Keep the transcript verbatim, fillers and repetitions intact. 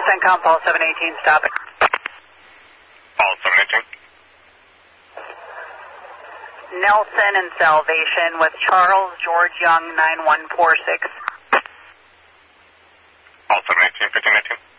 CENTCOM, Paul seven eighteen, stop it. Paul seven eighteen. Nelson and Salvation with Charles George Young, nine one four six. Paul seven eighteen, fifteen eighteen.